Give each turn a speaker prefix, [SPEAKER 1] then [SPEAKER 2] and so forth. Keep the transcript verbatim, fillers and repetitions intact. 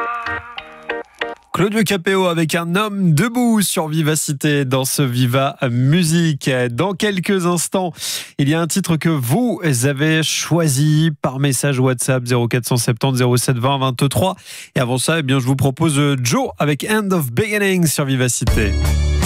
[SPEAKER 1] Claudio Capéo avec un homme debout sur Vivacité dans ce Viva Musique. Dans quelques instants, il y a un titre que vous avez choisi par message WhatsApp zéro quatre cent soixante-dix zéro sept vingt vingt-trois. Et avant ça, eh bien, je vous propose Joe avec End of Beginning sur Vivacité.